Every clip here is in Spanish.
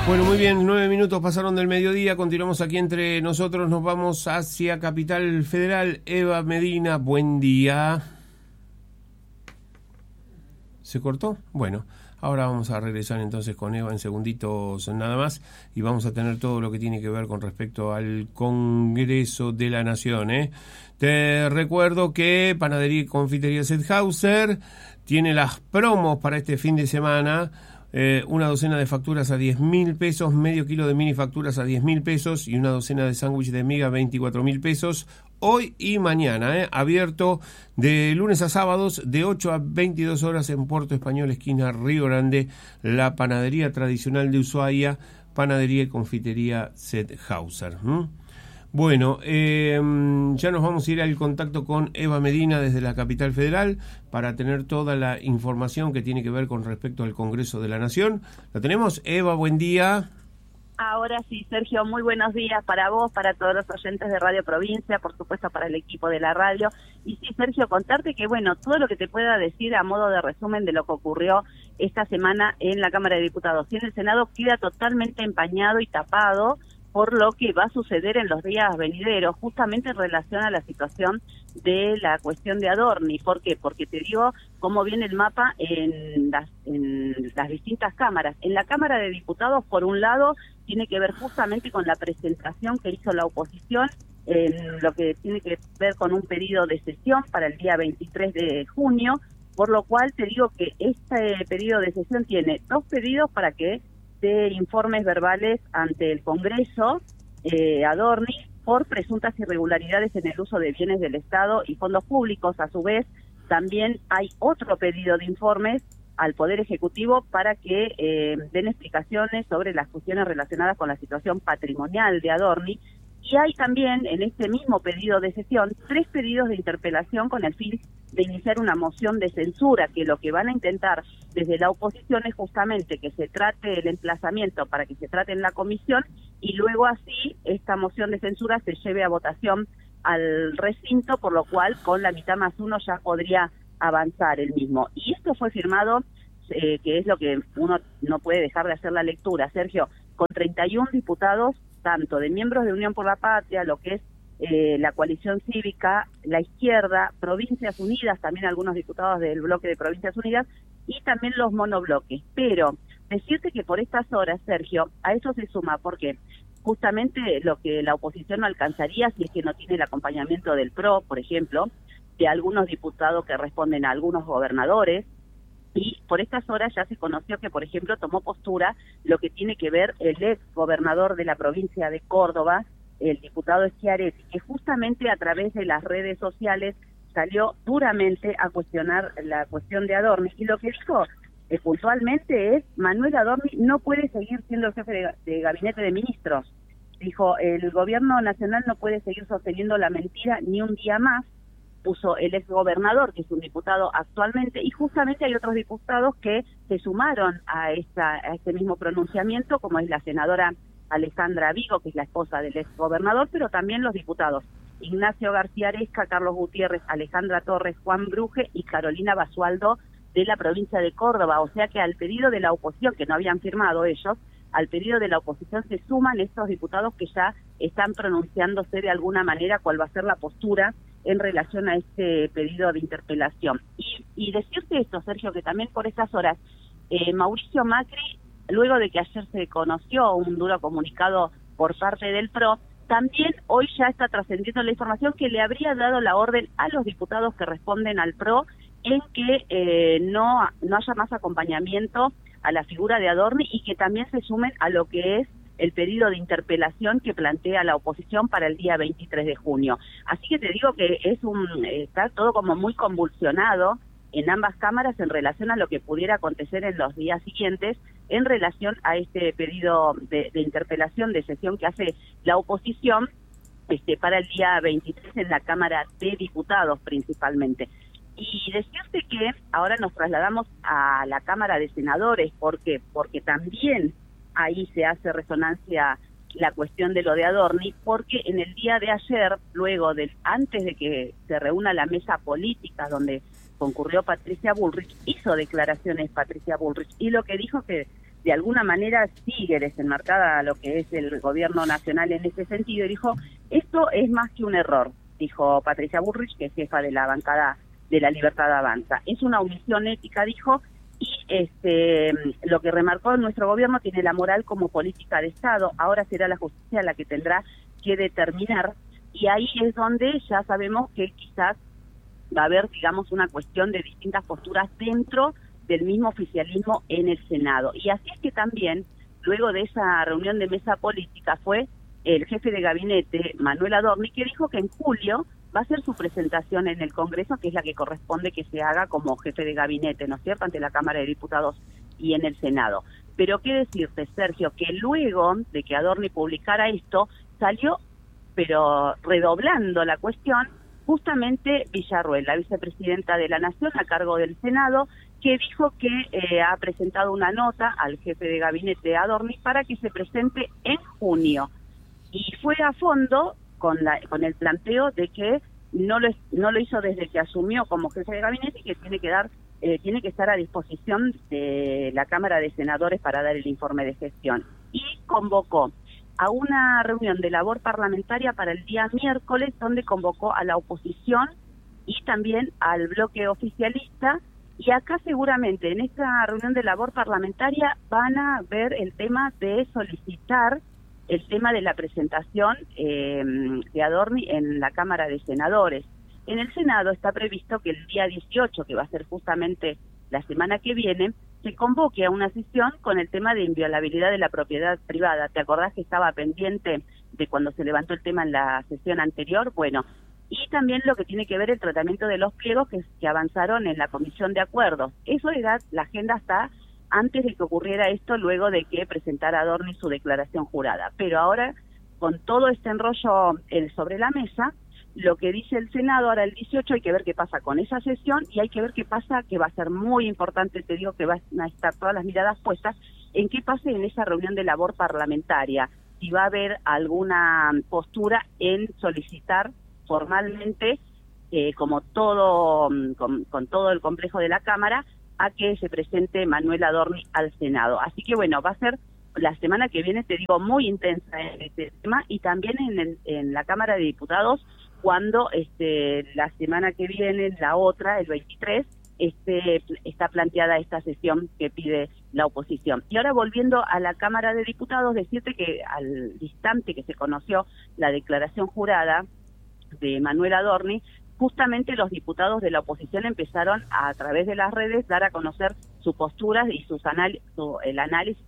Bueno, muy bien, 9 minutos pasaron del mediodía, continuamos aquí entre nosotros, nos vamos hacia Capital Federal. Eva Medina, buen día. ¿Se cortó? Bueno, ahora vamos a regresar entonces con Eva en segunditos nada más y vamos a tener todo lo que tiene que ver con respecto al Congreso de la Nación, Te recuerdo que Panadería y Confitería Sethauser tiene las promos para este fin de semana. Una docena de facturas a 10.000 pesos, medio kilo de mini facturas a 10.000 pesos y una docena de sándwich de miga 24.000 pesos. Hoy y mañana, abierto de lunes a sábados de 8 a 22 horas en Puerto Español, esquina Río Grande, la panadería tradicional de Ushuaia, Panadería y Confitería Sethauser. Bueno, ya nos vamos a ir al contacto con Eva Medina desde la Capital Federal para tener toda la información que tiene que ver con respecto al Congreso de la Nación. ¿La tenemos? Eva, buen día. Ahora sí, Sergio, muy buenos días para vos, para todos los oyentes de Radio Provincia, por supuesto para el equipo de la radio. Y sí, Sergio, contarte que, bueno, todo lo que te pueda decir a modo de resumen de lo que ocurrió esta semana en la Cámara de Diputados y en el Senado queda totalmente empañado y tapado por lo que va a suceder en los días venideros, justamente en relación a la situación de la cuestión de Adorni. ¿Por qué? Porque te digo cómo viene el mapa en las distintas cámaras. En la Cámara de Diputados, por un lado, tiene que ver justamente con la presentación que hizo la oposición, en lo que tiene que ver con un pedido de sesión para el día 23 de junio, por lo cual te digo que este pedido de sesión tiene dos pedidos para que de informes verbales ante el Congreso, Adorni, por presuntas irregularidades en el uso de bienes del Estado y fondos públicos. A su vez, también hay otro pedido de informes al Poder Ejecutivo para que den explicaciones sobre las cuestiones relacionadas con la situación patrimonial de Adorni. Y hay también, en este mismo pedido de sesión, 3 pedidos de interpelación con el fin de iniciar una moción de censura, que lo que van a intentar desde la oposición es justamente que se trate el emplazamiento para que se trate en la comisión y luego así esta moción de censura se lleve a votación al recinto, por lo cual con la mitad más uno ya podría avanzar el mismo. Y esto fue firmado, que es lo que uno no puede dejar de hacer la lectura, Sergio, con 31 diputados, tanto de miembros de Unión por la Patria, lo que es la coalición cívica, la izquierda, Provincias Unidas, también algunos diputados del bloque de Provincias Unidas, y también los monobloques. Pero decirte que por estas horas, Sergio, a eso se suma, porque justamente lo que la oposición no alcanzaría si es que no tiene el acompañamiento del PRO, por ejemplo, de algunos diputados que responden a algunos gobernadores, y por estas horas ya se conoció que, por ejemplo, tomó postura lo que tiene que ver el ex gobernador de la provincia de Córdoba, el diputado Schiaretti, que justamente a través de las redes sociales salió duramente a cuestionar la cuestión de Adorni. Y lo que dijo puntualmente es: Manuel Adorni no puede seguir siendo el jefe de gabinete de ministros. Dijo, el gobierno nacional no puede seguir sosteniendo la mentira ni un día más. Puso el exgobernador, que es un diputado actualmente, y justamente hay otros diputados que se sumaron a este mismo pronunciamiento, como es la senadora Alejandra Vigo, que es la esposa del exgobernador, pero también los diputados Ignacio García Aresca, Carlos Gutiérrez, Alejandra Torres, Juan Bruje y Carolina Basualdo de la provincia de Córdoba. O sea que al pedido de la oposición, que no habían firmado ellos, al pedido de la oposición se suman estos diputados que ya están pronunciándose de alguna manera cuál va a ser la postura en relación a este pedido de interpelación. Y decirte esto, Sergio, que también por estas horas, Mauricio Macri, luego de que ayer se conoció un duro comunicado por parte del PRO, también hoy ya está trascendiendo la información que le habría dado la orden a los diputados que responden al PRO en que no haya más acompañamiento a la figura de Adorni y que también se sumen a lo que es el pedido de interpelación que plantea la oposición para el día 23 de junio. Así que te digo que está todo como muy convulsionado en ambas cámaras en relación a lo que pudiera acontecer en los días siguientes en relación a este pedido de interpelación de sesión que hace la oposición para el día 23 en la Cámara de Diputados principalmente. Y decirte que ahora nos trasladamos a la Cámara de Senadores. ¿Por qué? Porque también ahí se hace resonancia la cuestión de lo de Adorni, porque en el día de ayer, antes de que se reúna la mesa política donde concurrió Patricia Bullrich, hizo declaraciones Patricia Bullrich, y lo que dijo que de alguna manera sigue desenmarcada lo que es el gobierno nacional en ese sentido, y dijo, esto es más que un error, dijo Patricia Bullrich, que es jefa de la bancada de La Libertad Avanza. Es una omisión ética, dijo, y lo que remarcó, nuestro gobierno tiene la moral como política de Estado, ahora será la justicia la que tendrá que determinar, y ahí es donde ya sabemos que quizás va a haber, digamos, una cuestión de distintas posturas dentro del mismo oficialismo en el Senado. Y así es que también, luego de esa reunión de mesa política, fue el jefe de gabinete, Manuel Adorni, que dijo que en julio va a ser su presentación en el Congreso, que es la que corresponde que se haga como jefe de gabinete, ¿no es cierto?, ante la Cámara de Diputados y en el Senado. Pero qué decirte, Sergio, que luego de que Adorni publicara esto, salió, pero redoblando la cuestión, justamente Villarruel, la vicepresidenta de la Nación a cargo del Senado, que dijo que ha presentado una nota al jefe de gabinete Adorni para que se presente en junio. Y fue a fondo con el planteo de que no lo hizo desde que asumió como jefe de gabinete y que tiene que estar a disposición de la Cámara de Senadores para dar el informe de gestión. Y convocó a una reunión de labor parlamentaria para el día miércoles, donde convocó a la oposición y también al bloque oficialista, y acá seguramente en esta reunión de labor parlamentaria van a ver el tema de solicitar el tema de la presentación de Adorni en la Cámara de Senadores. En el Senado está previsto que el día 18, que va a ser justamente la semana que viene, se convoque a una sesión con el tema de inviolabilidad de la propiedad privada. ¿Te acordás que estaba pendiente de cuando se levantó el tema en la sesión anterior? Bueno, y también lo que tiene que ver el tratamiento de los pliegos que avanzaron en la Comisión de Acuerdos. Eso era, la agenda está antes de que ocurriera esto, luego de que presentara Adorni su declaración jurada. Pero ahora, con todo este enrollo sobre la mesa, lo que dice el Senado ahora el 18, hay que ver qué pasa con esa sesión, y hay que ver qué pasa, que va a ser muy importante, te digo que van a estar todas las miradas puestas en qué pase en esa reunión de labor parlamentaria, si va a haber alguna postura en solicitar formalmente, como todo, con todo el complejo de la Cámara, a que se presente Manuel Adorni al Senado. Así que bueno, va a ser la semana que viene, te digo, muy intensa en este tema, y también en la Cámara de Diputados, cuando la semana que viene, la otra, el 23, está planteada esta sesión que pide la oposición. Y ahora, volviendo a la Cámara de Diputados, decirte que al instante que se conoció la declaración jurada de Manuel Adorni, justamente los diputados de la oposición empezaron a través de las redes dar a conocer sus posturas y el análisis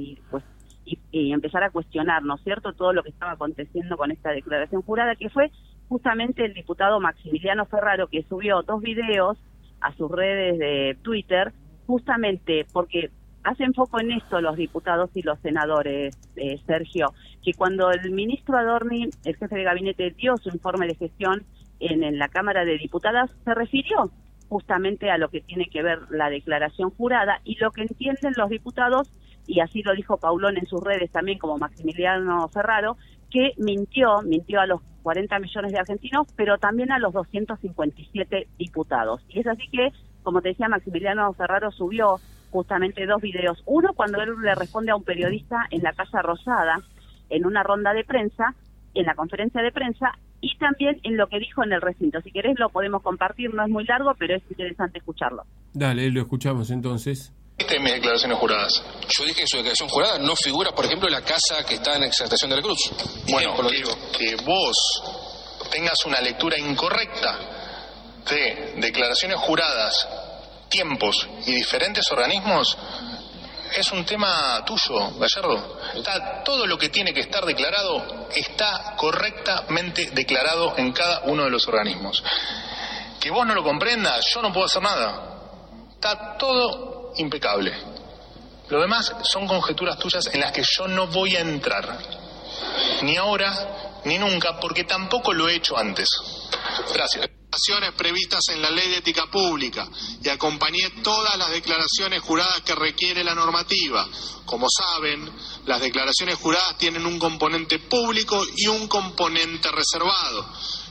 y empezar a cuestionar, ¿no es cierto?, todo lo que estaba aconteciendo con esta declaración jurada, que fue justamente el diputado Maximiliano Ferraro, que subió 2 videos a sus redes de Twitter, justamente porque hacen foco en esto los diputados y los senadores, Sergio, que cuando el ministro Adorni, el jefe de gabinete, dio su informe de gestión en la Cámara de Diputadas, se refirió justamente a lo que tiene que ver la declaración jurada, y lo que entienden los diputados, y así lo dijo Paulón en sus redes también, como Maximiliano Ferraro, que mintió a los 40 millones de argentinos, pero también a los 257 diputados. Y es así que, como te decía, Maximiliano Ferraro subió justamente 2 videos. Uno, cuando él le responde a un periodista en la Casa Rosada, en una ronda de prensa, en la conferencia de prensa, y también en lo que dijo en el recinto. Si querés lo podemos compartir, no es muy largo, pero es interesante escucharlo. Dale, lo escuchamos entonces. En mis declaraciones juradas. Yo dije que su declaración jurada no figura, por ejemplo, la casa que está en Exaltación de la Cruz. Bueno, que vos tengas una lectura incorrecta de declaraciones juradas, tiempos y diferentes organismos, es un tema tuyo, Gallardo. Todo lo que tiene que estar declarado está correctamente declarado en cada uno de los organismos. Que vos no lo comprendas, yo no puedo hacer nada. Está todo impecable. Lo demás son conjeturas tuyas en las que yo no voy a entrar. Ni ahora, ni nunca, porque tampoco lo he hecho antes. Gracias. Previstas en la Ley de Ética Pública y acompañé todas las declaraciones juradas que requiere la normativa. Como saben, las declaraciones juradas tienen un componente público y un componente reservado.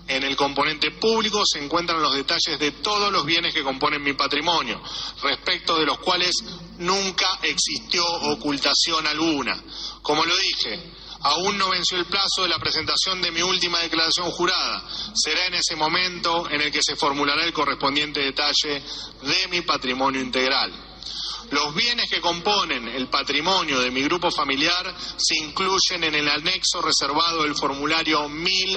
En el componente público se encuentran los detalles de todos los bienes que componen mi patrimonio, respecto de los cuales nunca existió ocultación alguna. Como lo dije, aún no venció el plazo de la presentación de mi última declaración jurada. Será en ese momento en el que se formulará el correspondiente detalle de mi patrimonio integral. Los bienes que componen el patrimonio de mi grupo familiar se incluyen en el anexo reservado del formulario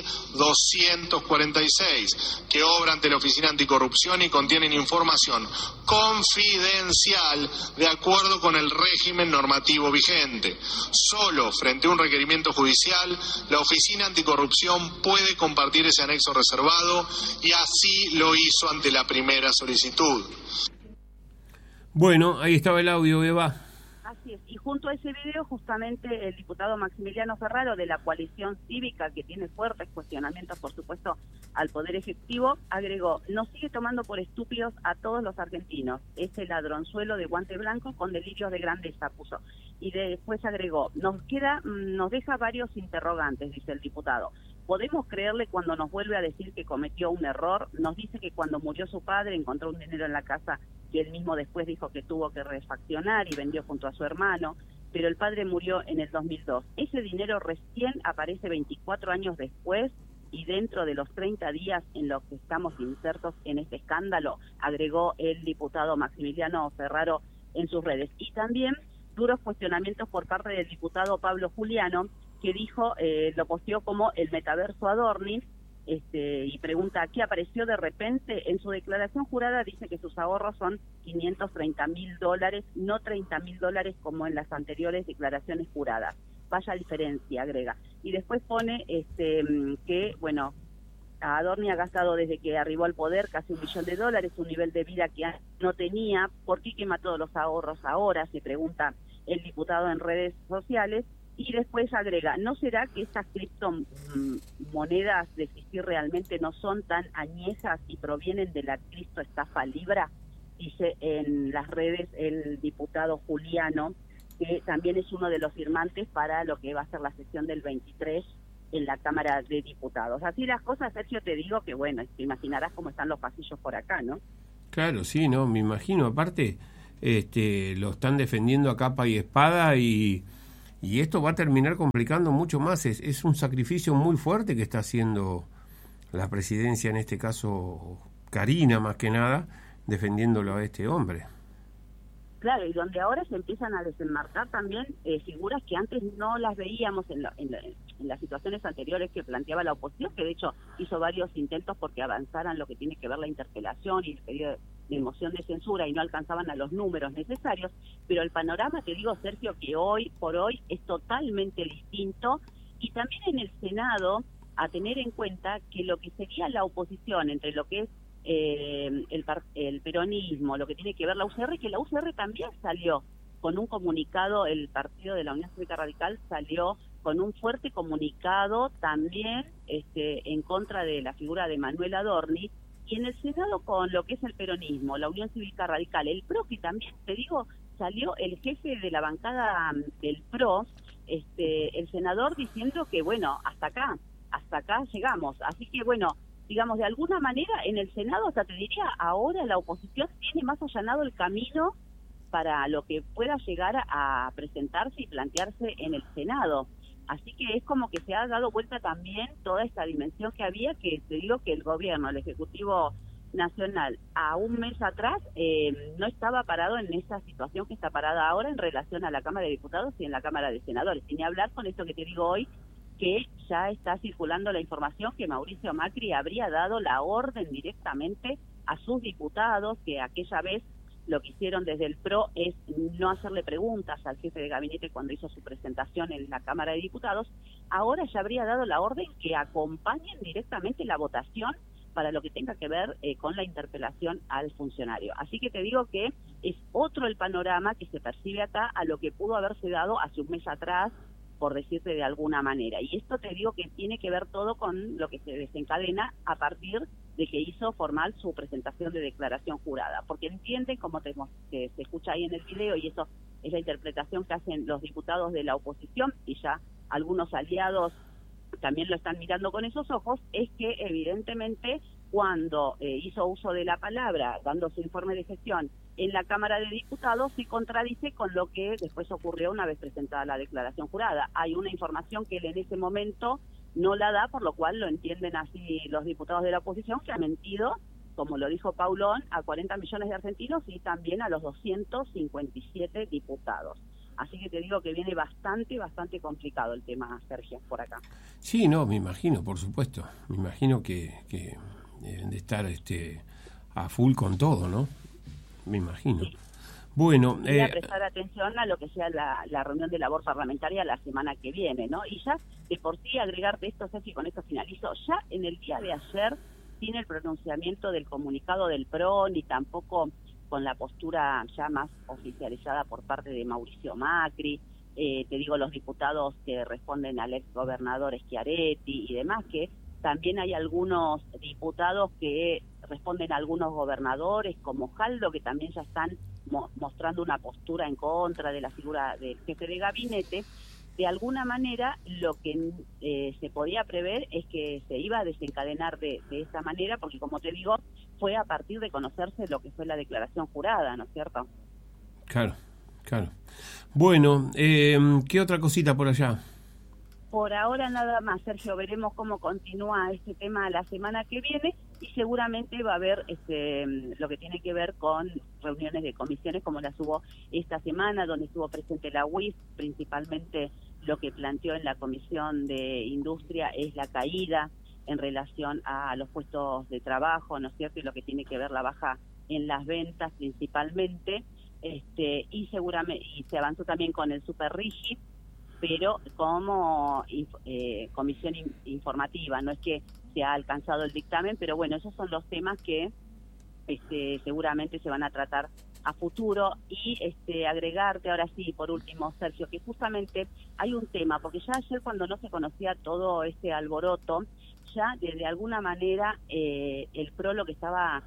1246, que obra ante la Oficina Anticorrupción y contienen información confidencial de acuerdo con el régimen normativo vigente. Solo frente a un requerimiento judicial, la Oficina Anticorrupción puede compartir ese anexo reservado y así lo hizo ante la primera solicitud. Bueno, ahí estaba el audio, Eva. Así es, y junto a ese video justamente el diputado Maximiliano Ferraro de la coalición cívica, que tiene fuertes cuestionamientos por supuesto al Poder Ejecutivo, agregó: nos sigue tomando por estúpidos a todos los argentinos, ese ladronzuelo de guante blanco con delirios de grandeza, puso. Y después agregó: nos deja varios interrogantes, dice el diputado. ¿Podemos creerle cuando nos vuelve a decir que cometió un error? Nos dice que cuando murió su padre encontró un dinero en la casa que él mismo después dijo que tuvo que refaccionar y vendió junto a su hermano, pero el padre murió en el 2002. Ese dinero recién aparece 24 años después y dentro de los 30 días en los que estamos insertos en este escándalo, agregó el diputado Maximiliano Ferraro en sus redes. Y también duros cuestionamientos por parte del diputado Pablo Juliano, que dijo, lo posteó como el metaverso Adorni, y pregunta: ¿qué apareció de repente? En su declaración jurada dice que sus ahorros son $530.000, no $30.000 como en las anteriores declaraciones juradas. Vaya diferencia, agrega. Y después pone que, bueno, Adorni ha gastado desde que arribó al poder casi $1 millón, un nivel de vida que no tenía. ¿Por qué quema todos los ahorros ahora?, se pregunta el diputado en redes sociales. Y después agrega: ¿no será que estas criptomonedas de existir realmente no son tan añejas y provienen de la criptoestafa Libra? Dice en las redes el diputado Juliano, que también es uno de los firmantes para lo que va a ser la sesión del 23 en la Cámara de Diputados. Así las cosas, Sergio, te digo que, bueno, te imaginarás cómo están los pasillos por acá, ¿no? Claro, sí, no, me imagino. Aparte, lo están defendiendo a capa y espada y esto va a terminar complicando mucho más. Es un sacrificio muy fuerte que está haciendo la presidencia, en este caso Karina más que nada, defendiéndolo a este hombre. Claro, y donde ahora se empiezan a desenmarcar también figuras que antes no las veíamos en las situaciones anteriores que planteaba la oposición, que de hecho hizo varios intentos porque avanzaran lo que tiene que ver la interpelación y el pedido de moción de censura y no alcanzaban a los números necesarios, pero el panorama, te digo, Sergio, que hoy por hoy es totalmente distinto. Y también en el Senado, a tener en cuenta que lo que sería la oposición entre lo que es el peronismo, lo que tiene que ver la UCR, que la UCR también salió con un comunicado, el partido de la Unión Cívica Radical salió con un fuerte comunicado también en contra de la figura de Manuel Adorni. Y en el Senado, con lo que es el peronismo, la Unión Cívica Radical, el PRO, que también, te digo, salió el jefe de la bancada del PRO, el senador, diciendo que, bueno, hasta acá llegamos. Así que, bueno, digamos, de alguna manera, en el Senado, hasta te diría, ahora la oposición tiene más allanado el camino para lo que pueda llegar a presentarse y plantearse en el Senado. Así que es como que se ha dado vuelta también toda esta dimensión que había, que te digo que el gobierno, el Ejecutivo Nacional, a un mes atrás no estaba parado en esa situación que está parada ahora en relación a la Cámara de Diputados y en la Cámara de Senadores. Sin hablar con esto que te digo hoy, que ya está circulando la información que Mauricio Macri habría dado la orden directamente a sus diputados, que aquella vez lo que hicieron desde el PRO es no hacerle preguntas al jefe de gabinete cuando hizo su presentación en la Cámara de Diputados. Ahora ya habría dado la orden que acompañen directamente la votación para lo que tenga que ver con la interpelación al funcionario. Así que te digo que es otro el panorama que se percibe acá a lo que pudo haberse dado hace un mes atrás, por decirte de alguna manera. Y esto te digo que tiene que ver todo con lo que se desencadena a partir de que hizo formal su presentación de declaración jurada, porque entienden, como se escucha ahí en el video, y eso es la interpretación que hacen los diputados de la oposición y ya algunos aliados también lo están mirando con esos ojos, es que evidentemente cuando hizo uso de la palabra, dando su informe de gestión en la Cámara de Diputados, se contradice con lo que después ocurrió una vez presentada la declaración jurada. Hay una información que él en ese momento no la da, por lo cual lo entienden así los diputados de la oposición, que ha mentido, como lo dijo Paulón, a 40 millones de argentinos y también a los 257 diputados. Así que te digo que viene bastante complicado el tema, Sergio, por acá. Sí, no, me imagino, por supuesto. Me imagino que deben de estar a full con todo, ¿no? Me imagino. Sí. Bueno, voy a prestar atención a lo que sea la reunión de labor parlamentaria la semana que viene, ¿no? Y ya, de por sí, agregarte esto, Sergio, y con esto finalizo, ya en el día de ayer, sin el pronunciamiento del comunicado del PRO, ni tampoco con la postura ya más oficializada por parte de Mauricio Macri, te digo, los diputados que responden al ex gobernador Schiaretti y demás, que también hay algunos diputados que responden a algunos gobernadores, como Jaldo, que también ya están mostrando una postura en contra de la figura del jefe de gabinete. De alguna manera, lo que se podía prever es que se iba a desencadenar de esta manera, porque como te digo, fue a partir de conocerse lo que fue la declaración jurada, ¿no es cierto? Claro. Bueno, ¿qué otra cosita por allá? Por ahora nada más, Sergio, veremos cómo continúa este tema la semana que viene y seguramente va a haber lo que tiene que ver con reuniones de comisiones como las hubo esta semana, donde estuvo presente la UIF, principalmente lo que planteó en la Comisión de Industria es la caída en relación a los puestos de trabajo, ¿no es cierto? Y lo que tiene que ver la baja en las ventas principalmente, y seguramente y se avanzó también con el Super Rigi, pero como comisión informativa, no es que se ha alcanzado el dictamen, pero bueno, esos son los temas que seguramente se van a tratar a futuro. Y agregarte ahora sí, por último, Sergio, que justamente hay un tema, porque ya ayer cuando no se conocía todo este alboroto, ya de alguna manera el PRO lo que estaba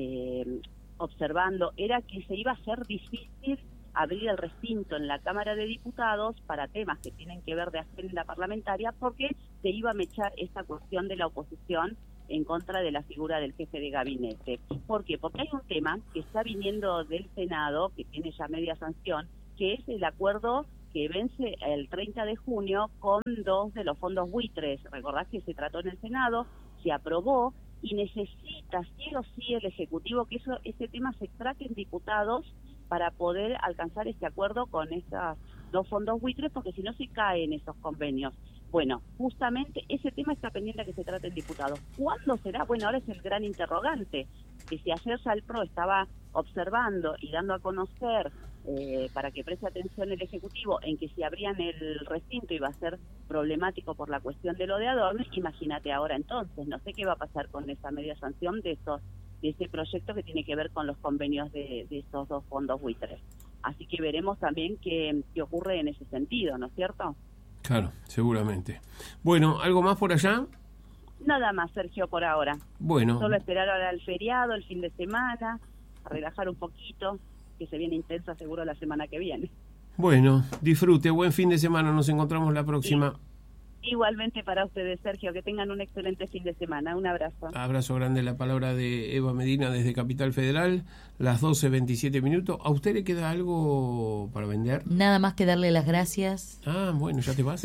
observando era que se iba a hacer difícil abrir el recinto en la Cámara de Diputados para temas que tienen que ver de agenda parlamentaria, porque se iba a mechar esta cuestión de la oposición en contra de la figura del jefe de gabinete. ¿Por qué? Porque hay un tema que está viniendo del Senado, que tiene ya media sanción, que es el acuerdo que vence el 30 de junio con 2 de los fondos buitres. Recordás que se trató en el Senado, se aprobó y necesita sí o sí el Ejecutivo que ese tema se trate en diputados para poder alcanzar este acuerdo con estos 2 fondos buitres, porque si no se caen esos convenios. Bueno, justamente ese tema está pendiente a que se trate en diputados. ¿Cuándo será? Bueno, ahora es el gran interrogante, que si ayer ya el PRO estaba observando y dando a conocer para que preste atención el Ejecutivo en que si abrían el recinto iba a ser problemático por la cuestión de lo de Adorno, imagínate ahora entonces, no sé qué va a pasar con esa media sanción de ese proyecto que tiene que ver con los convenios de estos 2 fondos buitres. Así que veremos también qué ocurre en ese sentido, ¿no es cierto? Claro, seguramente. Bueno, ¿algo más por allá? Nada más, Sergio, por ahora. Bueno. Solo esperar ahora el feriado, el fin de semana, a relajar un poquito, que se viene intensa seguro la semana que viene. Bueno, disfrute, buen fin de semana, nos encontramos la próxima. Sí. Igualmente para ustedes, Sergio, que tengan un excelente fin de semana. Un abrazo. Abrazo grande, la palabra de Eva Medina desde Capital Federal, las 12:27 minutos. ¿A usted le queda algo para vender? Nada más que darle las gracias. Ah, bueno, ¿ya te vas?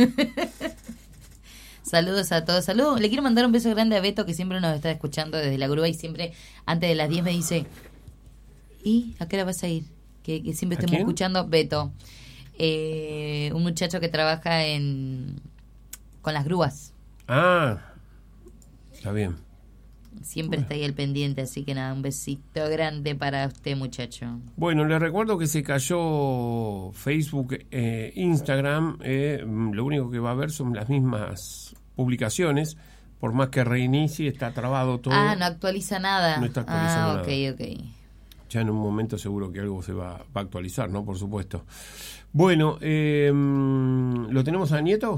Saludos a todos, saludos. Le quiero mandar un beso grande a Beto, que siempre nos está escuchando desde la grúa y siempre antes de las 10 me dice, ¿y a qué hora vas a ir? Que siempre estemos escuchando. Beto, un muchacho que trabaja con las grúas. Ah, está bien. Siempre está ahí el pendiente, así que nada, un besito grande para usted, muchacho. Bueno, les recuerdo que se cayó Facebook, Instagram, lo único que va a haber son las mismas publicaciones, por más que reinicie, está trabado todo. Ah, no actualiza nada. No está actualizando nada. Ok. Ya en un momento seguro que algo se va a actualizar, ¿no? Por supuesto. Bueno, ¿lo tenemos a Nieto?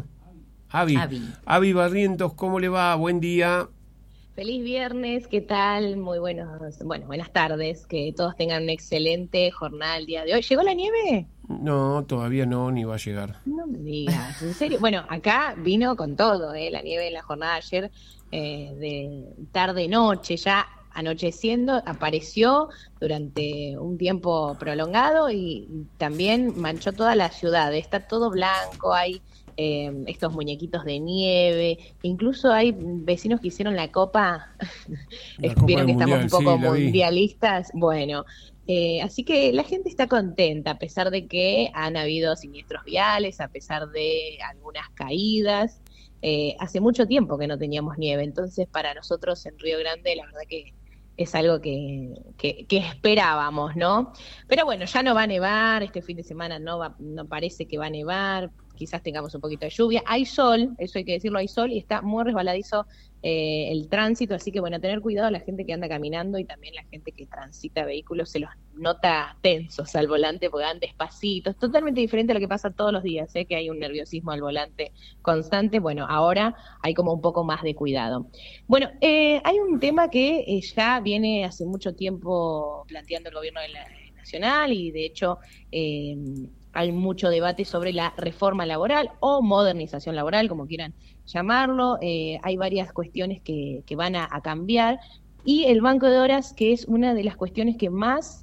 Avi Barrientos, ¿cómo le va? Buen día. Feliz viernes, ¿qué tal? Muy buenas tardes, que todos tengan una excelente jornada el día de hoy. ¿Llegó la nieve? No, todavía no, ni va a llegar. No me digas, ¿en serio? Bueno, acá vino con todo, la nieve en la jornada de ayer, de tarde-noche, ya anocheciendo, apareció durante un tiempo prolongado y también manchó toda la ciudad. Está todo blanco, hay estos muñequitos de nieve, incluso hay vecinos que hicieron la copa, vieron que estamos un poco mundialistas, bueno, así que la gente está contenta, a pesar de que han habido siniestros viales, a pesar de algunas caídas. Hace mucho tiempo que no teníamos nieve, entonces para nosotros en Río Grande la verdad que es algo que esperábamos, ¿no? Pero bueno, ya no va a nevar, este fin de semana no parece que va a nevar, quizás tengamos un poquito de lluvia. Hay sol, eso hay que decirlo, hay sol y está muy resbaladizo el tránsito, así que bueno, tener cuidado la gente que anda caminando y también la gente que transita vehículos, se los nota tensos al volante porque van despacitos, totalmente diferente a lo que pasa todos los días, que hay un nerviosismo al volante constante. Bueno, ahora hay como un poco más de cuidado. Bueno, hay un tema que ya viene hace mucho tiempo planteando el gobierno nacional y de hecho hay mucho debate sobre la reforma laboral o modernización laboral, como quieran llamarlo. Hay varias cuestiones que van a cambiar y el banco de horas, que es una de las cuestiones que más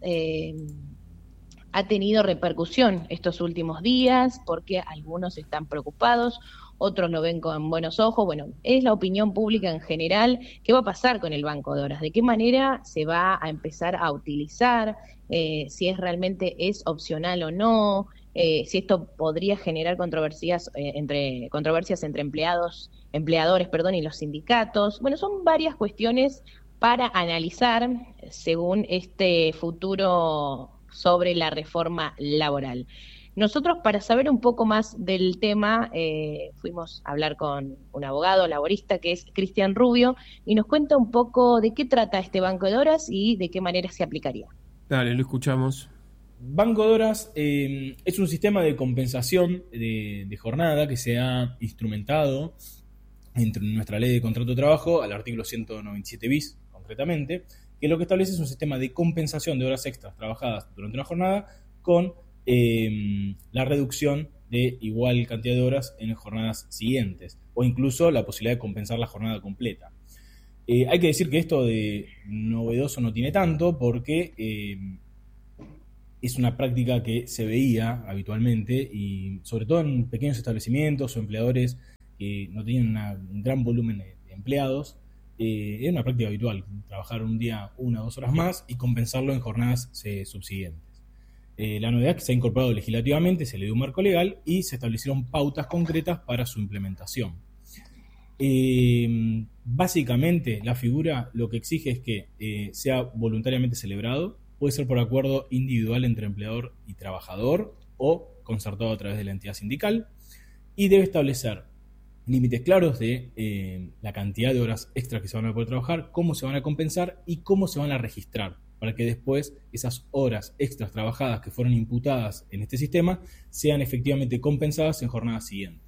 ha tenido repercusión estos últimos días, porque algunos están preocupados, otros lo ven con buenos ojos. Bueno, es la opinión pública en general. ¿Qué va a pasar con el banco de horas? ¿De qué manera se va a empezar a utilizar? Si realmente es opcional o no, si esto podría generar controversias entre empleadores, y los sindicatos. Bueno, son varias cuestiones para analizar según este futuro sobre la reforma laboral. Nosotros, para saber un poco más del tema, fuimos a hablar con un abogado laborista que es Cristian Rubio y nos cuenta un poco de qué trata este banco de horas y de qué manera se aplicaría. Dale, lo escuchamos. Banco de horas es un sistema de compensación de jornada que se ha instrumentado entre nuestra ley de contrato de trabajo, al artículo 197 bis concretamente, que lo que establece es un sistema de compensación de horas extras trabajadas durante una jornada con la reducción de igual cantidad de horas en jornadas siguientes, o incluso la posibilidad de compensar la jornada completa. Hay que decir que esto de novedoso no tiene tanto, porque es una práctica que se veía habitualmente, y sobre todo en pequeños establecimientos o empleadores que no tenían un gran volumen de empleados. Era una práctica habitual, trabajar un día 1 o 2 horas más y compensarlo en jornadas subsiguientes. La novedad es que se ha incorporado legislativamente, se le dio un marco legal y se establecieron pautas concretas para su implementación. Básicamente, la figura lo que exige es que sea voluntariamente celebrado, puede ser por acuerdo individual entre empleador y trabajador o concertado a través de la entidad sindical, y debe establecer límites claros de la cantidad de horas extras que se van a poder trabajar, cómo se van a compensar y cómo se van a registrar, para que después esas horas extras trabajadas que fueron imputadas en este sistema sean efectivamente compensadas en jornadas siguientes.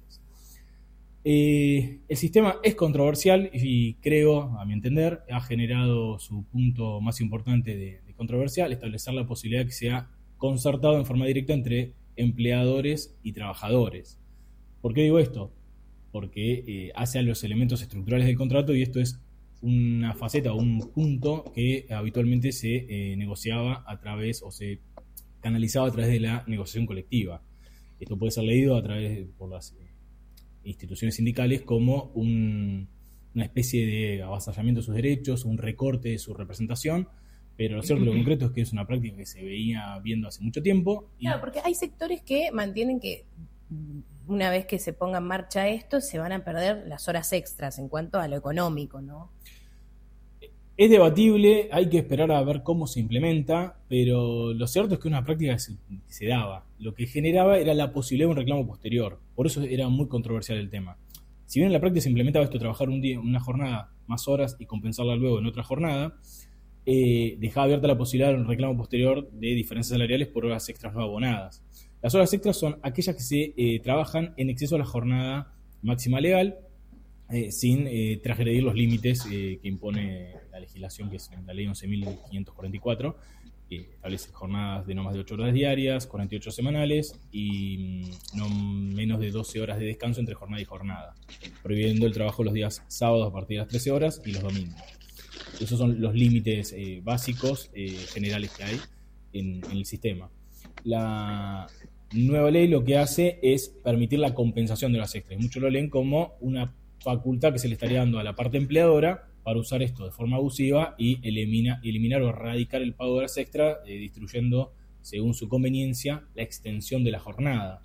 El sistema es controversial y creo, a mi entender, ha generado su punto más importante de controversia al establecer la posibilidad de que sea concertado en forma directa entre empleadores y trabajadores. ¿Por qué digo esto? Porque hace a los elementos estructurales del contrato, y esto es una faceta o un punto que habitualmente se negociaba a través, o se canalizaba a través de la negociación colectiva. Esto puede ser leído por las instituciones sindicales como una especie de avasallamiento de sus derechos, un recorte de su representación, pero lo cierto y lo concreto es que es una práctica que se veía viendo hace mucho tiempo. Claro, porque hay sectores que mantienen que una vez que se ponga en marcha esto, se van a perder las horas extras en cuanto a lo económico, ¿no? Es debatible, hay que esperar a ver cómo se implementa, pero lo cierto es que una práctica que se daba. Lo que generaba era la posibilidad de un reclamo posterior. Por eso era muy controversial el tema. Si bien en la práctica se implementaba esto, trabajar un día, una jornada, más horas y compensarla luego en otra jornada, dejaba abierta la posibilidad de un reclamo posterior de diferencias salariales por horas extras no abonadas. Las horas extras son aquellas que se trabajan en exceso a la jornada máxima legal, sin transgredir los límites que impone la legislación, que es la ley 11.544, establece jornadas de no más de 8 horas diarias, 48 semanales y no menos de 12 horas de descanso entre jornada y jornada, prohibiendo el trabajo los días sábados a partir de las 13 horas y los domingos. Esos son los límites básicos generales que hay en el sistema. La nueva ley lo que hace es permitir la compensación de las extras. Muchos lo leen como una facultad que se le estaría dando a la parte empleadora para usar esto de forma abusiva y eliminar o erradicar el pago de las extras, distribuyendo según su conveniencia la extensión de la jornada.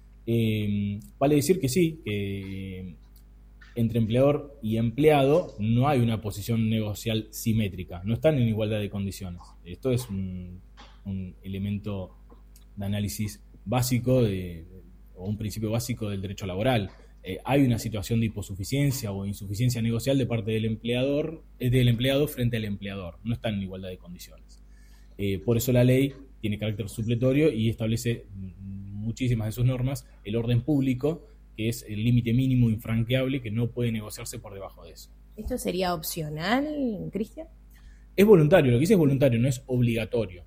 Vale decir que sí, que entre empleador y empleado no hay una posición negocial simétrica, no están en igualdad de condiciones. Esto es un elemento de análisis básico o un principio básico del derecho laboral. Hay una situación de hiposuficiencia o insuficiencia negocial de parte del empleado frente al empleador. No están en igualdad de condiciones. Por eso la ley tiene carácter supletorio y establece muchísimas de sus normas el orden público, que es el límite mínimo infranqueable que no puede negociarse por debajo de eso. ¿Esto sería opcional, Cristian? Es voluntario, lo que dice es voluntario, no es obligatorio.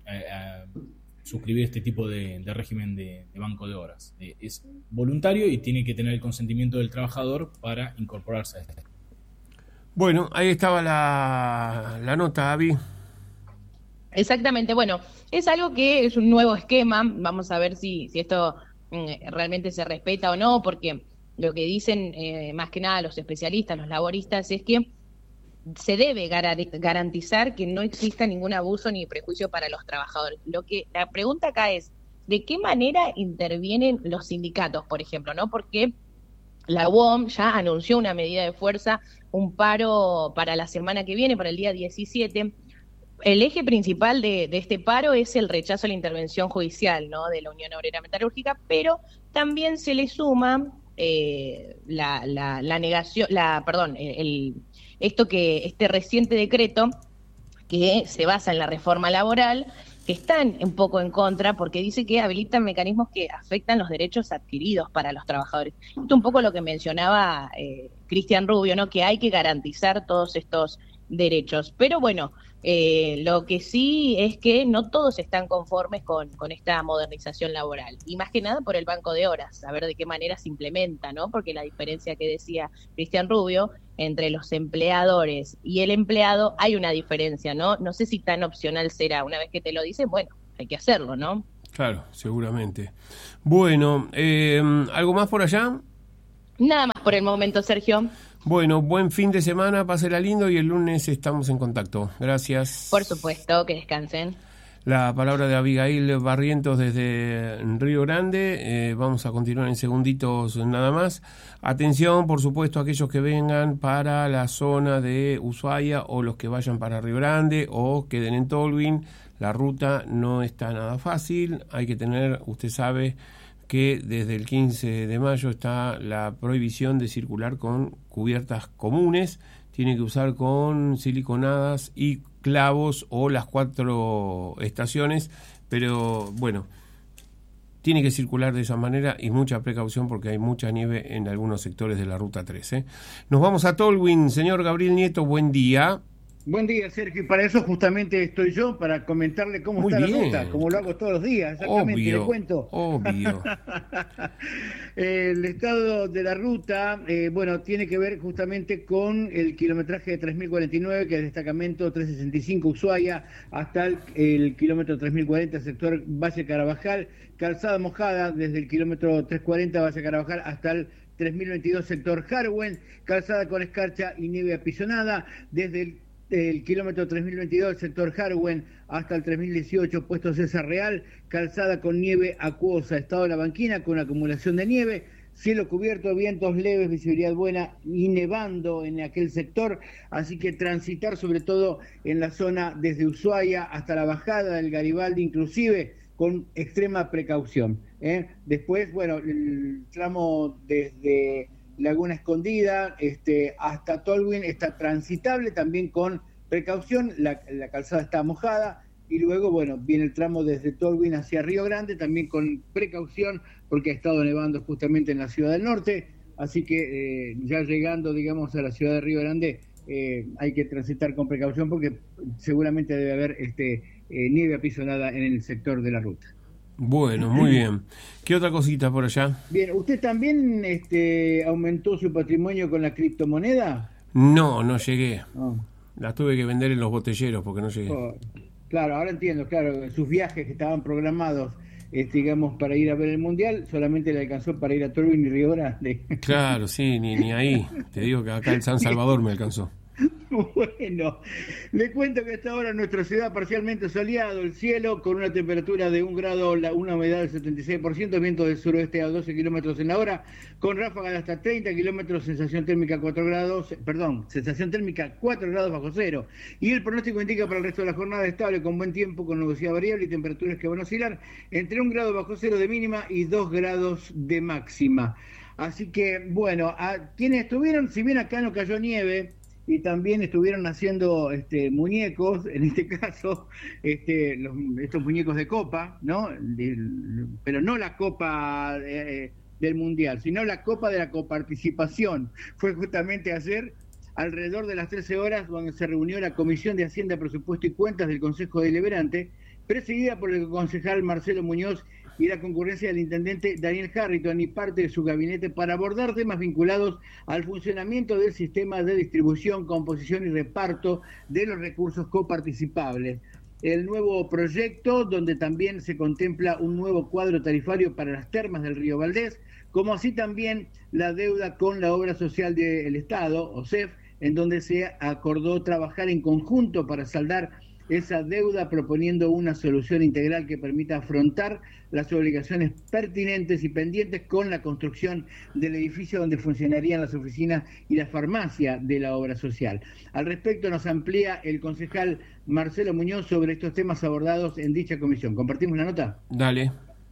Suscribir este tipo de régimen de banco de horas. Es voluntario y tiene que tener el consentimiento del trabajador para incorporarse a este. Bueno, ahí estaba la nota, Avi. Exactamente, bueno, es algo que es un nuevo esquema, vamos a ver si esto realmente se respeta o no, porque lo que dicen más que nada los especialistas, los laboristas, es que se debe garantizar que no exista ningún abuso ni prejuicio para los trabajadores. La pregunta acá es, ¿de qué manera intervienen los sindicatos, por ejemplo? ¿No? Porque la UOM ya anunció una medida de fuerza, un paro para la semana que viene, para el día 17. El eje principal de este paro es el rechazo a la intervención judicial, ¿no?, de la Unión Obrera Metalúrgica, pero también se le suma la negación, este reciente decreto que se basa en la reforma laboral, que están un poco en contra porque dice que habilitan mecanismos que afectan los derechos adquiridos para los trabajadores. Esto es un poco lo que mencionaba Cristian Rubio, ¿no?, que hay que garantizar todos estos derechos. Pero bueno, lo que sí es que no todos están conformes con esta modernización laboral, y más que nada por el banco de horas, a ver de qué manera se implementa, ¿no? Porque la diferencia que decía Cristian Rubio entre los empleadores y el empleado, hay una diferencia, ¿no? No sé si tan opcional será. Una vez que te lo dicen, bueno, hay que hacerlo, ¿no? Claro, seguramente. Bueno, ¿algo más por allá? Nada más por el momento, Sergio. Bueno, buen fin de semana, pásela lindo y el lunes estamos en contacto. Gracias. Por supuesto, que descansen. La palabra de Abigail Barrientos desde Río Grande. Vamos a continuar en segunditos nada más. Atención, por supuesto, a aquellos que vengan para la zona de Ushuaia o los que vayan para Río Grande o queden en Tolwyn. La ruta no está nada fácil. Hay que tener, usted sabe, que desde el 15 de mayo está la prohibición de circular con cubiertas comunes. Tiene que usar con siliconadas y clavos o las 4 estaciones, pero bueno, tiene que circular de esa manera y mucha precaución porque hay mucha nieve en algunos sectores de la Ruta 3. Nos vamos a Tolwyn. Señor Gabriel Nieto, buen día. Buen día, Sergio, y para eso justamente estoy yo, para comentarle cómo Muy está bien. la ruta, como lo hago todos los días, exactamente, Obvio, le cuento. Obvio. El estado de la ruta, bueno, tiene que ver justamente con el kilometraje de 3049, que es destacamento 365 Ushuaia, hasta el kilómetro 3040, sector Valle Carabajal, calzada mojada desde el kilómetro 340 Valle Carabajal hasta el 3022 sector Harwen, calzada con escarcha y nieve apisonada desde el kilómetro 3022 del sector Harwen hasta el 3018 puesto César Real, calzada con nieve acuosa, estado de la banquina con acumulación de nieve, cielo cubierto, vientos leves, visibilidad buena y nevando en aquel sector, así que transitar sobre todo en la zona desde Ushuaia hasta la bajada del Garibaldi inclusive con extrema precaución. Después, bueno, el tramo desde Laguna Escondida hasta Tolwyn está transitable también con precaución, la calzada está mojada, y luego, bueno, viene el tramo desde Tolwyn hacia Río Grande también con precaución porque ha estado nevando justamente en la ciudad del norte, así que ya llegando, digamos, a la ciudad de Río Grande hay que transitar con precaución porque seguramente debe haber nieve apisonada en el sector de la ruta. Bueno, muy bien. ¿Qué otra cosita por allá? Bien, ¿usted también aumentó su patrimonio con la criptomoneda? No llegué. Las tuve que vender en los botelleros porque no llegué. Claro, ahora entiendo, claro, sus viajes que estaban programados, digamos, para ir a ver el Mundial, solamente le alcanzó para ir a Turbin y Río Grande. Claro, sí, ni ahí. Te digo que acá el San Salvador me alcanzó. Bueno, le cuento que hasta ahora nuestra ciudad parcialmente soleado, el cielo con una temperatura de 1 grado, una humedad del 76%, viento del suroeste a 12 kilómetros en la hora, con ráfagas de hasta 30 kilómetros, sensación térmica 4 grados bajo cero. Y el pronóstico indica para el resto de la jornada estable, con buen tiempo, con nubosidad variable y temperaturas que van a oscilar entre 1 grado bajo cero de mínima y 2 grados de máxima. Así que, bueno, quienes estuvieron, si bien acá no cayó nieve, y también estuvieron haciendo muñecos, en este caso, estos muñecos de copa, ¿no? Pero no la copa del Mundial, sino la copa de la coparticipación. Fue justamente ayer, alrededor de las 13 horas, donde se reunió la Comisión de Hacienda, Presupuesto y Cuentas del Consejo Deliberante, presidida por el concejal Marcelo Muñoz y la concurrencia del intendente Daniel Harrington y parte de su gabinete para abordar temas vinculados al funcionamiento del sistema de distribución, composición y reparto de los recursos coparticipables. El nuevo proyecto, donde también se contempla un nuevo cuadro tarifario para las termas del Río Valdés, como así también la deuda con la Obra Social del Estado, OSEF, en donde se acordó trabajar en conjunto para saldar esa deuda, proponiendo una solución integral que permita afrontar las obligaciones pertinentes y pendientes con la construcción del edificio donde funcionarían las oficinas y la farmacia de la obra social. Al respecto nos amplía el concejal Marcelo Muñoz sobre estos temas abordados en dicha comisión. ¿Compartimos la nota? Dale.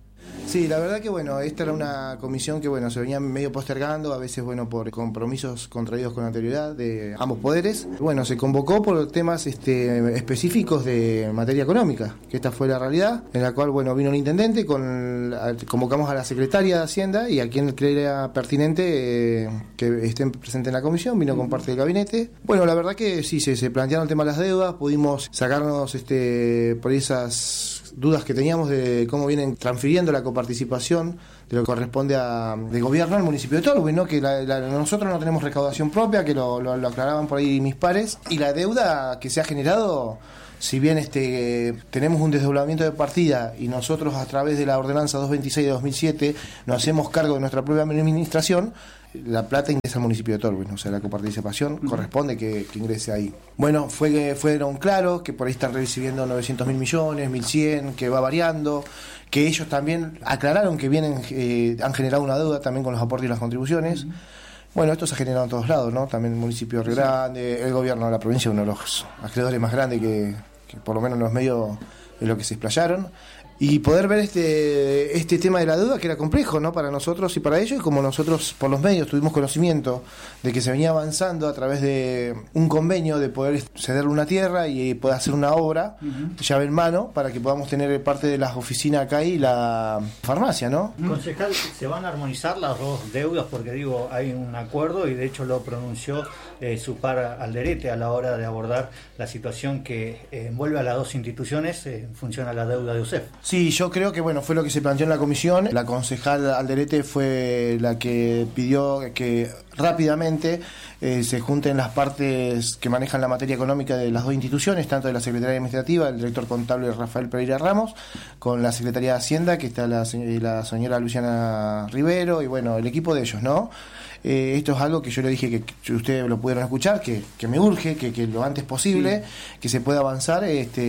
Sí, la verdad que bueno, esta era una comisión que bueno, se venía medio postergando, a veces bueno, por compromisos contraídos con anterioridad de ambos poderes. Bueno, se convocó por temas específicos de materia económica, que esta fue la realidad, en la cual bueno, vino el intendente, convocamos a la secretaria de Hacienda y a quien crea pertinente que estén presentes en la comisión, vino con parte del gabinete. Bueno, la verdad que sí, se plantearon el tema de las deudas, pudimos sacarnos por esas dudas que teníamos de cómo vienen transfiriendo la coparticipación de lo que corresponde de gobierno al municipio de Tolwyn, ¿no? Que nosotros no tenemos recaudación propia, que lo aclaraban por ahí mis pares, y la deuda que se ha generado, si bien tenemos un desdoblamiento de partida y nosotros a través de la ordenanza 226 de 2007 nos hacemos cargo de nuestra propia administración, la plata ingresa al municipio de Tolwyn, o sea, la coparticipación corresponde que ingrese ahí. Bueno, fueron claros que por ahí están recibiendo 900.000 millones, 1.100, que va variando, que ellos también aclararon que han generado una deuda también con los aportes y las contribuciones. Bueno, esto se ha generado en todos lados, ¿no? También el municipio de Río Grande, el gobierno de la provincia, uno de los acreedores más grandes que por lo menos en los medios de lo que se explayaron. Y poder ver este tema de la deuda, que era complejo, ¿no? Para nosotros y para ellos, y como nosotros por los medios tuvimos conocimiento de que se venía avanzando a través de un convenio de poder cederle una tierra y poder hacer una obra, llave en mano, para que podamos tener parte de las oficinas acá y la farmacia, ¿no? Concejal, ¿se van a armonizar las dos deudas? Porque digo, hay un acuerdo y de hecho lo pronunció su par Alderete a la hora de abordar la situación que envuelve a las dos instituciones en función a la deuda de UCEF. Sí, yo creo que bueno, fue lo que se planteó en la comisión. La concejal Alderete fue la que pidió que rápidamente se junten las partes que manejan la materia económica de las dos instituciones, tanto de la Secretaría Administrativa, el director contable Rafael Pereira Ramos, con la Secretaría de Hacienda, que está la señora Luciana Rivero, y bueno, el equipo de ellos, ¿no? Esto es algo que yo le dije que ustedes lo pudieron escuchar, que me urge, que lo antes posible, que se pueda avanzar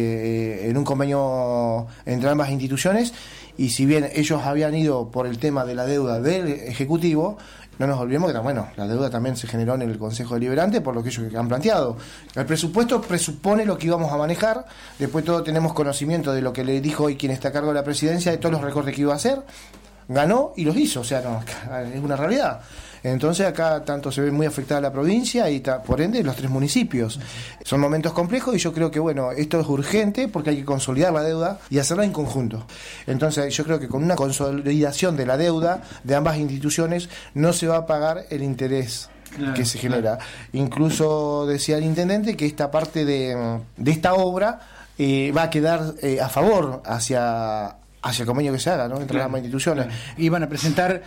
en un convenio entre ambas instituciones, y si bien ellos habían ido por el tema de la deuda del Ejecutivo, no nos olvidemos que bueno, la deuda también se generó en el Consejo Deliberante por lo que ellos han planteado. El presupuesto presupone lo que íbamos a manejar, después todos tenemos conocimiento de lo que le dijo hoy quien está a cargo de la presidencia, de todos los recortes que iba a hacer, ganó y los hizo, o sea, no, es una realidad. Entonces acá tanto se ve muy afectada la provincia y por ende los tres municipios. Son momentos complejos y yo creo que bueno, esto es urgente porque hay que consolidar la deuda y hacerla en conjunto. Entonces yo creo que con una consolidación de la deuda de ambas instituciones no se va a pagar el interés que se genera. Incluso decía el intendente que esta parte de esta obra va a quedar a favor hacia el convenio que se haga, ¿no? Entre ambas instituciones. Iban a presentar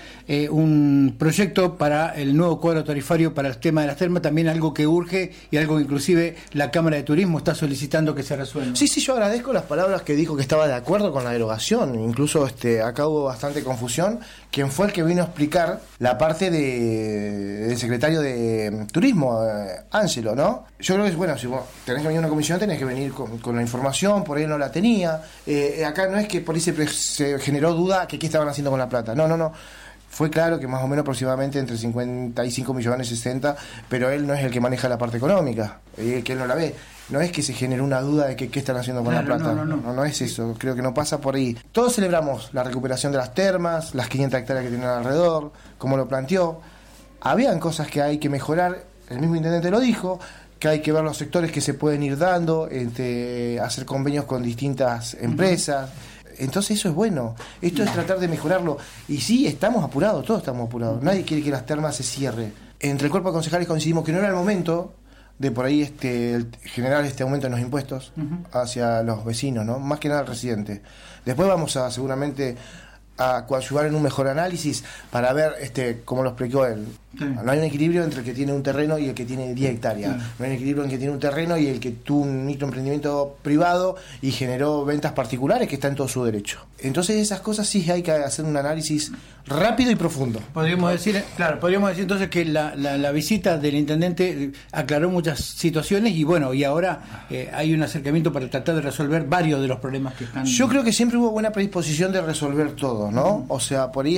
un proyecto para el nuevo cuadro tarifario para el tema de las termas, también algo que urge y algo que inclusive la Cámara de Turismo está solicitando que se resuelva. Sí, yo agradezco las palabras que dijo, que estaba de acuerdo con la derogación. Incluso acá hubo bastante confusión. Quien fue el que vino a explicar la parte del secretario de Turismo, Ángelo, ¿no? Yo creo que, bueno, si vos tenés que venir a una comisión, tenés que venir con la información, por ahí no la tenía. Acá no es que por ahí se generó duda que qué estaban haciendo con la plata. No. Fue claro que más o menos aproximadamente entre 55 millones y 60, pero él no es el que maneja la parte económica, que él no la ve. No es que se generó una duda de qué están haciendo con la plata. No es eso. Creo que no pasa por ahí. Todos celebramos la recuperación de las termas, las 500 hectáreas que tienen alrededor, como lo planteó. Habían cosas que hay que mejorar, el mismo intendente lo dijo, que hay que ver los sectores que se pueden ir dando, hacer convenios con distintas empresas. Entonces eso es bueno. Esto es tratar de mejorarlo. Y sí, estamos apurados, todos estamos apurados. Nadie quiere que las termas se cierren. Entre el cuerpo de concejales coincidimos que no era el momento de por ahí generar este aumento en los impuestos hacia los vecinos, ¿no? Más que nada al residente. Después vamos a seguramente a coadyuvar en un mejor análisis para ver, como lo explicó él. Sí. No hay un equilibrio entre el que tiene un terreno y el que tiene 10 hectáreas. Sí. No hay un equilibrio entre el que tiene un terreno y el que tuvo un microemprendimiento privado y generó ventas particulares, que está en todo su derecho. Entonces esas cosas sí hay que hacer un análisis rápido y profundo. Podríamos decir entonces que la visita del intendente aclaró muchas situaciones y bueno, y ahora hay un acercamiento para tratar de resolver varios de los problemas que están. Yo creo que siempre hubo buena predisposición de resolver todo, ¿no? O sea, por ahí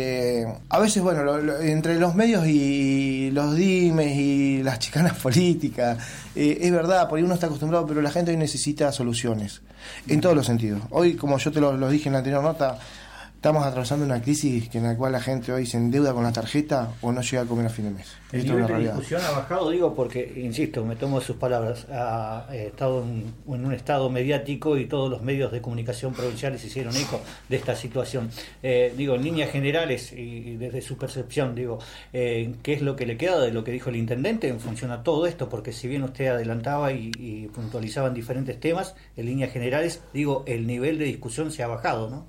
a veces, bueno, entre los medios y los dimes y las chicanas políticas, es verdad, por ahí uno está acostumbrado, pero la gente hoy necesita soluciones, en todos los sentidos. Hoy, como yo te lo dije en la anterior nota, estamos atravesando una crisis en la cual la gente hoy se endeuda con la tarjeta o no llega a comer a fin de mes. El nivel de discusión ha bajado, digo, porque, insisto, me tomo sus palabras, ha estado en un estado mediático y todos los medios de comunicación provinciales hicieron eco de esta situación. Digo, en líneas generales y desde su percepción, digo, ¿qué es lo que le queda de lo que dijo el intendente en función a todo esto? Porque si bien usted adelantaba y puntualizaba en diferentes temas, en líneas generales, digo, el nivel de discusión se ha bajado, ¿no?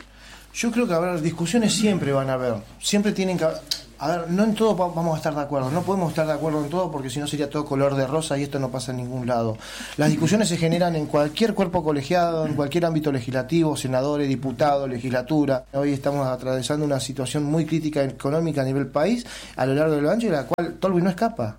Yo creo que habrá discusiones, siempre van a haber, siempre tienen que no en todo vamos a estar de acuerdo, no podemos estar de acuerdo en todo porque si no sería todo color de rosa y esto no pasa en ningún lado. Las discusiones se generan en cualquier cuerpo colegiado, en cualquier ámbito legislativo, senadores, diputados, legislatura. Hoy estamos atravesando una situación muy crítica económica a nivel país, a lo largo de lo ancho, de la cual Tolvi no escapa.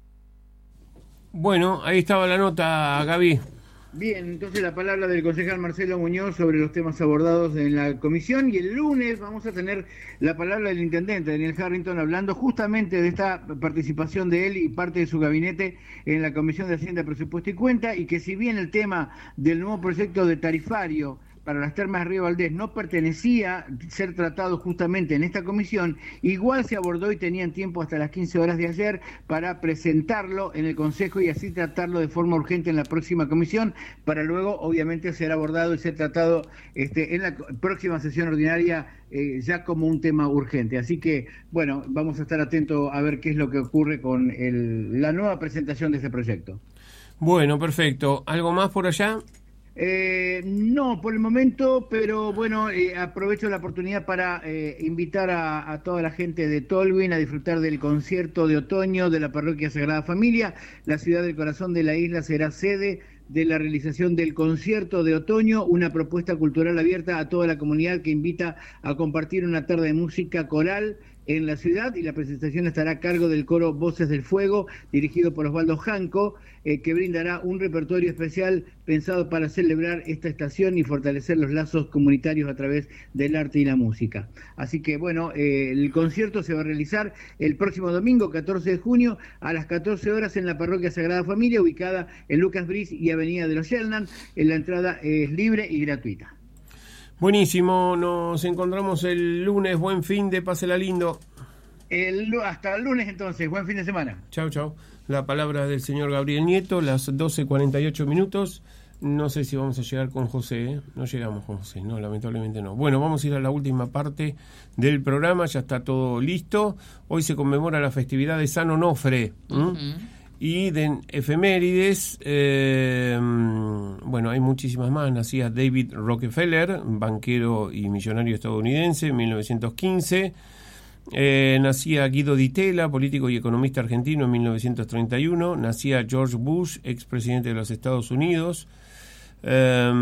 Bueno, ahí estaba la nota, Gaby. Bien, entonces la palabra del concejal Marcelo Muñoz sobre los temas abordados en la comisión, y el lunes vamos a tener la palabra del intendente Daniel Harrington hablando justamente de esta participación de él y parte de su gabinete en la Comisión de Hacienda, Presupuesto y Cuenta, y que si bien el tema del nuevo proyecto de tarifario para las termas de Río Valdés no pertenecía ser tratado justamente en esta comisión, igual se abordó y tenían tiempo hasta las 15 horas de ayer para presentarlo en el Consejo y así tratarlo de forma urgente en la próxima comisión, para luego obviamente ser abordado y ser tratado en la próxima sesión ordinaria ya como un tema urgente. Así que, bueno, vamos a estar atentos a ver qué es lo que ocurre con la nueva presentación de este proyecto. Bueno, perfecto. ¿Algo más por allá? No, por el momento, pero bueno, aprovecho la oportunidad para invitar a toda la gente de Tolwyn a disfrutar del concierto de otoño de la Parroquia Sagrada Familia. La ciudad del corazón de la isla será sede de la realización del concierto de otoño, una propuesta cultural abierta a toda la comunidad que invita a compartir una tarde de música coral en la ciudad, y la presentación estará a cargo del coro Voces del Fuego, dirigido por Osvaldo Janco, que brindará un repertorio especial pensado para celebrar esta estación y fortalecer los lazos comunitarios a través del arte y la música. Así que bueno, el concierto se va a realizar el próximo domingo, 14 de junio, a las 14 horas en la Parroquia Sagrada Familia, ubicada en Lucas Briz y Avenida de los Shelnan. La entrada es libre y gratuita. Buenísimo, nos encontramos el lunes, buen fin de, pásela lindo. Hasta el lunes entonces, buen fin de semana. Chau. La palabra del señor Gabriel Nieto, las 12:48 minutos. no sé si vamos a llegar con José, ¿eh? No llegamos con José, no, lamentablemente no. Bueno, vamos a ir a la última parte del programa, ya está todo listo. Hoy se conmemora la festividad de San Onofre. Y de efemérides, bueno, hay muchísimas más. Nacía David Rockefeller, banquero y millonario estadounidense, en 1915. Nacía Guido Di Tella, político y economista argentino, en 1931. Nacía George Bush, expresidente de los Estados Unidos. ¿Qué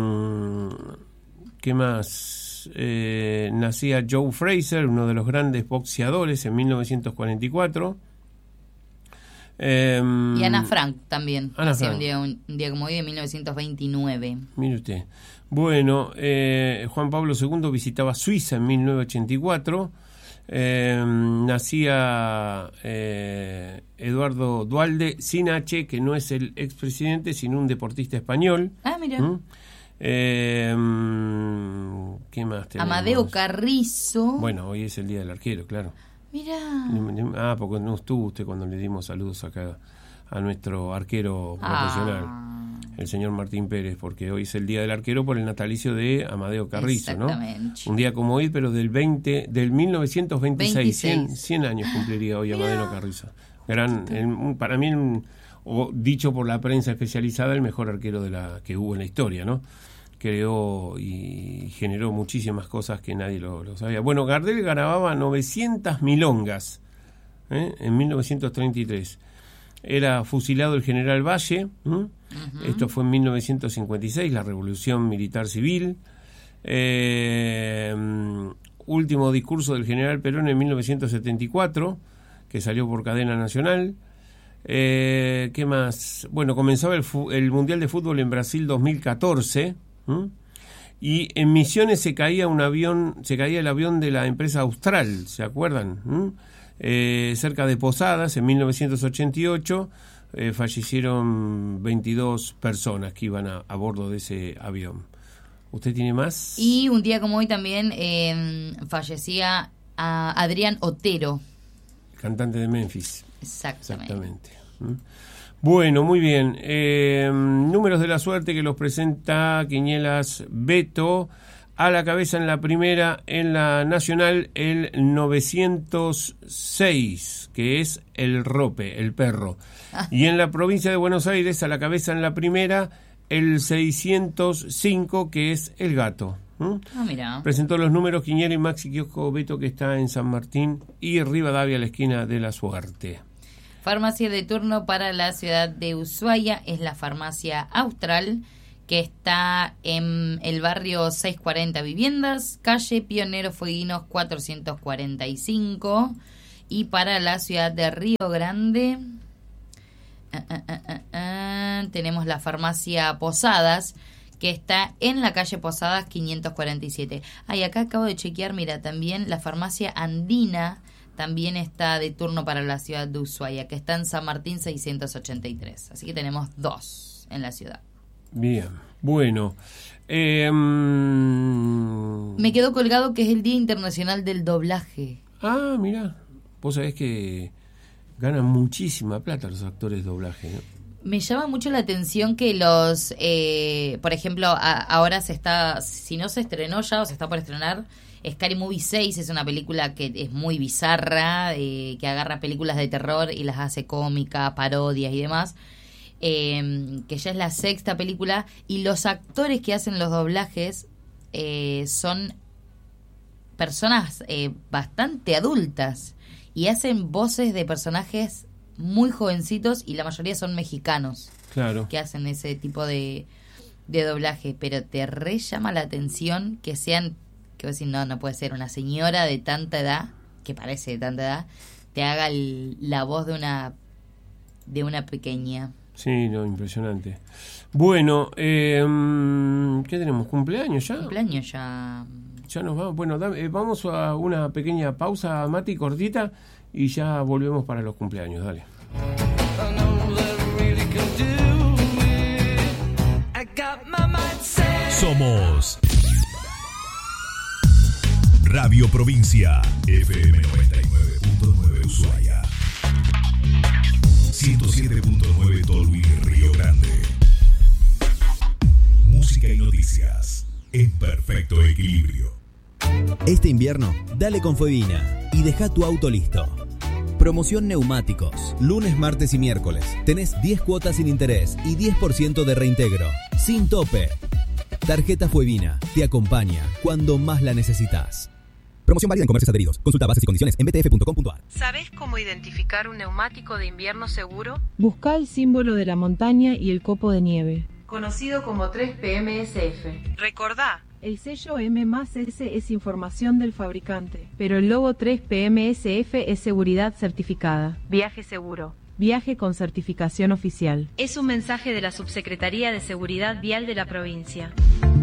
más? Nacía Joe Frazier, uno de los grandes boxeadores, en 1944. Y Ana Frank también. Ana Frank. Un día como hoy, de 1929. Mire usted. Bueno, Juan Pablo II visitaba Suiza en 1984. Nacía Eduardo Duhalde, sin H, que no es el expresidente, sino un deportista español. Ah, mira. ¿Qué más tenemos? Amadeo Carrizo. Bueno, hoy es el Día del Arquero, claro. Mira. Ah, porque no estuvo usted cuando le dimos saludos acá a nuestro arquero profesional, el señor Martín Pérez, porque hoy es el Día del Arquero por el natalicio de Amadeo Carrizo, ¿no? Un día como hoy, pero del 1926, 100 años cumpliría hoy Amadeo Carrizo. Para mí, o dicho por la prensa especializada, el mejor arquero que hubo en la historia, ¿no? Creó y generó muchísimas cosas que nadie lo sabía. Bueno, Gardel grababa 900 milongas en 1933. Era fusilado el general Valle. Esto fue en 1956, la Revolución Militar Civil. Último discurso del general Perón en 1974, que salió por cadena nacional. ¿Qué más? Bueno, comenzaba el Mundial de Fútbol en Brasil 2014. Y en Misiones se caía el avión de la empresa Austral, ¿se acuerdan? Cerca de Posadas, en 1988, fallecieron 22 personas que iban a bordo de ese avión. ¿Usted tiene más? Y un día como hoy también fallecía a Adrián Otero, cantante de Memphis. Exactamente. Bueno, muy bien. Números de la suerte que los presenta Quiñelas Beto. A la cabeza en la primera, en la nacional, el 906, que es el rope, el perro. Y en la provincia de Buenos Aires, a la cabeza en la primera, el 605, que es el gato. Mira. Presentó los números Quiñera y Maxi Kiosco Beto, que está en San Martín y Rivadavia, a la esquina de la Suerte. Farmacia de turno para la ciudad de Ushuaia es la Farmacia Austral, que está en el barrio 640 Viviendas, calle Pionero Fueguinos 445. Y para la ciudad de Río Grande tenemos la Farmacia Posadas, que está en la calle Posadas 547. Y acá acabo de chequear, mira, también la Farmacia Andina también está de turno para la ciudad de Ushuaia, que está en San Martín 683. Así que tenemos 2 en la ciudad. Bien, bueno. Me quedó colgado que es el Día Internacional del Doblaje. Ah, mira, vos sabés que ganan muchísima plata los actores de doblaje, ¿no? Me llama mucho la atención que los, por ejemplo, ahora si no se estrenó ya o se está por estrenar, Scary Movie 6 es una película que es muy bizarra, que agarra películas de terror y las hace cómica, parodias y demás, que ya es la 6ª película, y los actores que hacen los doblajes son personas bastante adultas y hacen voces de personajes muy jovencitos, y la mayoría son mexicanos, claro, que hacen ese tipo de doblaje, pero te re llama la atención que sean, que vos decís, no puede ser una señora de tanta edad, que parece de tanta edad, te haga la voz de una pequeña. Sí, no, impresionante. Bueno, ¿qué tenemos? ¿Cumpleaños ya? Cumpleaños ya. Ya nos vamos. Bueno, vamos a una pequeña pausa, Mati, cortita, y ya volvemos para los cumpleaños. Dale. Somos Radio Provincia, FM 99.9 Ushuaia, 107.9 Tolwyn, Río Grande. y noticias en perfecto equilibrio. Este invierno, dale con Fuevina y deja tu auto listo. Promoción neumáticos. Lunes, martes y miércoles. Tenés 10 cuotas sin interés y 10% de reintegro. Sin tope. Tarjeta Fuevina. Te acompaña cuando más la necesitas. Promoción válida en comercios adheridos. Consulta bases y condiciones en btf.com.ar. ¿Sabés cómo identificar un neumático de invierno seguro? Busca el símbolo de la montaña y el copo de nieve. Conocido como 3PMSF. Recordá. El sello M+S es información del fabricante, pero el logo 3PMSF es seguridad certificada. Viaje seguro. Viaje con certificación oficial. Es un mensaje de la Subsecretaría de Seguridad Vial de la provincia.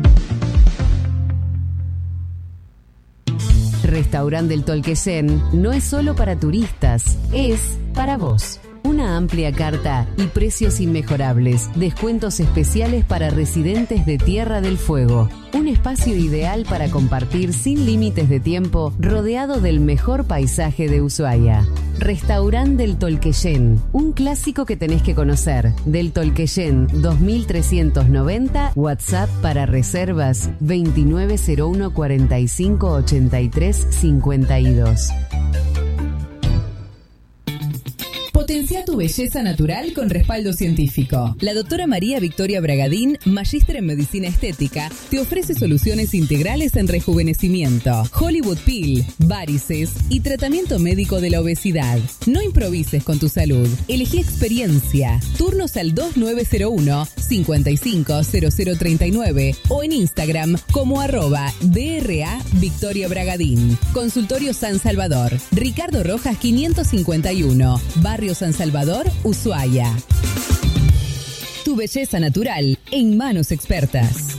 Restaurante del Tolquellén no es solo para turistas, es para vos. Una amplia carta y precios inmejorables. Descuentos especiales para residentes de Tierra del Fuego. Un espacio ideal para compartir sin límites de tiempo, rodeado del mejor paisaje de Ushuaia. Restaurante del Tolquellén, un clásico que tenés que conocer. Del Tolquellén 2390, WhatsApp para reservas 2901 45 83 52. Potencia tu belleza natural con respaldo científico. La doctora María Victoria Bragadín, magíster en medicina estética, te ofrece soluciones integrales en rejuvenecimiento, Hollywood Peel, varices y tratamiento médico de la obesidad. No improvises con tu salud. Elegí experiencia. Turnos al 2901-550039 o en Instagram como @DRA Victoria Bragadín. Consultorio San Salvador. Ricardo Rojas 551. Barrio San Salvador, Ushuaia. Tu belleza natural en manos expertas.